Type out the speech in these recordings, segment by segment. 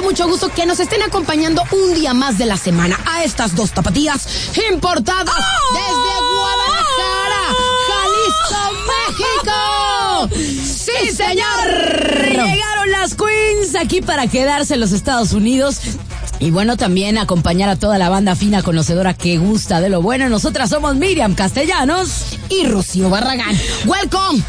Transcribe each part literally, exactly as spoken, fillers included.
mucho gusto que nos estén acompañando un día más de la semana a estas dos tapatías importadas oh, desde Guadalajara, Jalisco, México. ¡Sí, señor! Llegaron las Queens aquí para quedarse en los Estados Unidos. Y bueno, también acompañar a toda la banda fina conocedora que gusta de lo bueno. Nosotras somos Miriam Castellanos y Rocío Barragán. Welcome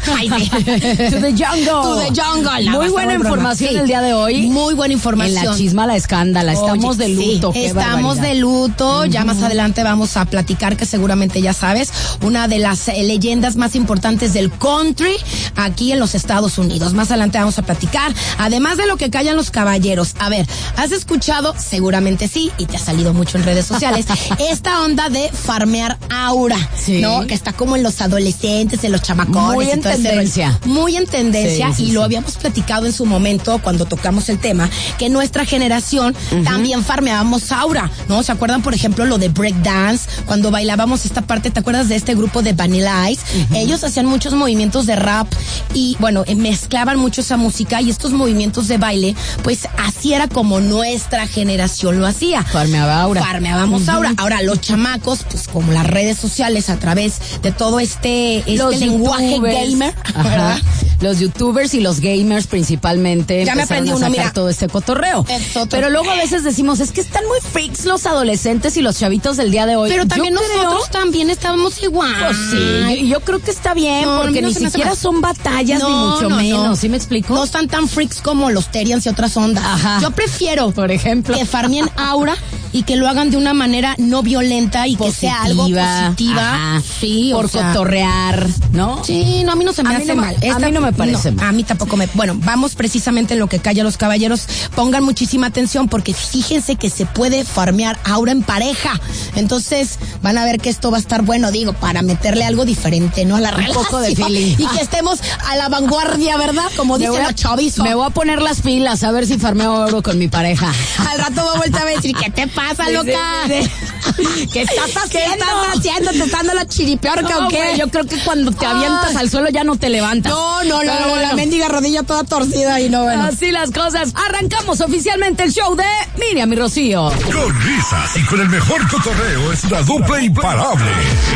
to the jungle. To the jungle. Muy buena información sí. el día de hoy. Muy buena información. En la chisma, la escándala. Estamos Oye, de luto. Sí, estamos de luto. Uh-huh. Ya más adelante vamos a platicar que seguramente ya sabes, una de las eh, leyendas más importantes del country aquí en los Estados Unidos. Más adelante vamos a platicar. Además de lo que callan los caballeros. A ver, ¿has escuchado? Seguramente sí, y te ha salido mucho en redes sociales, esta onda de farmear aura, sí. ¿no? Que está como en los adolescentes, en los chamacones. Muy en tendencia. Muy en tendencia, sí, sí, y lo sí. habíamos platicado en su momento cuando tocamos el tema, que nuestra generación uh-huh. también farmeábamos aura, ¿no? ¿Se acuerdan, por ejemplo, lo de breakdance? Cuando bailábamos esta parte, ¿te acuerdas de este grupo de Vanilla Ice? Uh-huh. Ellos hacían muchos movimientos de rap y, bueno, mezclaban mucho esa música y estos movimientos de baile, pues así era como nuestra generación lo hacía. Farmeaba aura. Farmeábamos uh-huh. aura. Ahora, los chamacos, pues como las redes sociales, a través de todo este, este los lenguaje gamer, ¿verdad? Los youtubers y los gamers principalmente ya me aprendí a uno, sacar mira, todo este cotorreo. Pero luego a veces decimos, es que están muy freaks los adolescentes y los chavitos del día de hoy. Pero también yo nosotros creo, también estábamos igual. Pues sí, yo, yo creo que está bien, no, porque no ni siquiera son batallas, no, ni mucho no, menos, no. ¿sí me explico? No están tan freaks como los Terians y otras ondas. Ajá. Yo prefiero, por ejemplo, que farmien aura y que lo hagan de una manera no violenta y positiva, que sea algo positiva. Ajá. Sí, por o sea, cotorrear, ¿no? Sí, no, a mí no se me a hace no, mal. Esta, a mí no me parece no, mal. A mí tampoco me... Bueno, vamos precisamente en lo que calla los caballeros. Pongan muchísima atención porque fíjense que se puede farmear aura en pareja. Entonces, van a ver que esto va a estar bueno, digo, para meterle algo diferente, ¿no? A la relación. Un poco de feeling. Y que estemos a la vanguardia, ¿verdad? Como dice la chaviza. Me voy a poner las pilas a ver si farmeo oro con mi pareja. Al rato voy a volver a decir, ¿qué te pasa, sí, loca? Sí, sí. ¿Qué estás haciendo? ¿Qué estás haciendo? ¿Te está dando la chiripiorca no, o qué? Güey, yo creo que cuando te avientas Ay. al suelo ya no te levantas. No, no, no, no, bueno. la mendiga rodilla toda torcida y no, bueno. Así las cosas. Arrancamos oficialmente el show de Miriam y Rocío. Con risas y con el mejor cotorreo es la dupla imparable.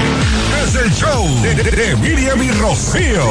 Es el show de, de, de Miriam y Rocío.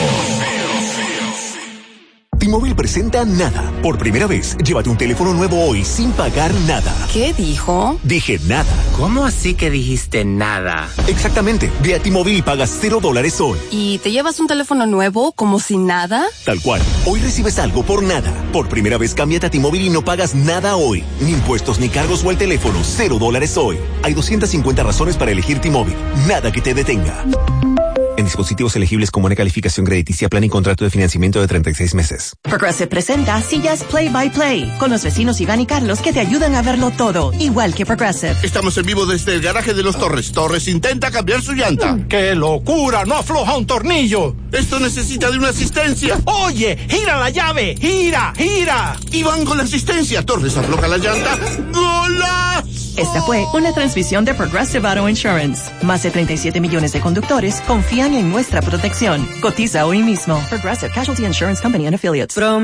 T-Mobile presenta Nada. Por primera vez, llévate un teléfono nuevo hoy sin pagar nada. ¿Qué dijo? Dije nada. ¿Cómo así que dijiste nada? Exactamente. Ve a T-Mobile y pagas cero dólares hoy. ¿Y te llevas un teléfono nuevo como si nada? Tal cual. Hoy recibes algo por nada. Por primera vez, cámbiate a T-Mobile y no pagas nada hoy. Ni impuestos ni cargos o el teléfono. Cero dólares hoy. Hay doscientas cincuenta razones para elegir T-Mobile. Nada que te detenga. En dispositivos elegibles con buena calificación crediticia, plan y contrato de financiamiento de treinta y seis meses. Progressive presenta Sillas Play by Play, con los vecinos Iván y Carlos que te ayudan a verlo todo, igual que Progressive. Estamos en vivo desde el garaje de los Torres. Torres intenta cambiar su llanta. ¡Qué locura! ¡No afloja un tornillo! Esto necesita de una asistencia. ¡Oye! ¡Gira la llave! ¡Gira! ¡Gira! Iván con la asistencia. Torres afloja la llanta. ¡Golazo! Esta fue una transmisión de Progressive Auto Insurance. Más de treinta y siete millones de conductores confían en nuestra protección. Cotiza hoy mismo. Progressive Casualty Insurance Company and Affiliates.